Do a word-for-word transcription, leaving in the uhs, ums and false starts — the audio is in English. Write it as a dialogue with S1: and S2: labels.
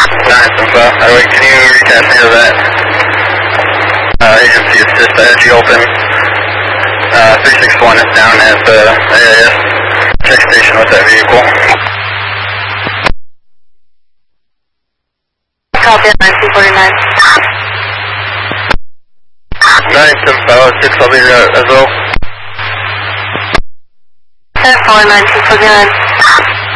S1: nine info. Alright, can you recast me to that? Uh, agency assist, I had you open. Uh, three six one is down at the A I S check station with that vehicle.
S2: Copy at nineteen forty-nine.
S1: nine info, six, I'll be there as well.
S2: ten four, nineteen forty-nine.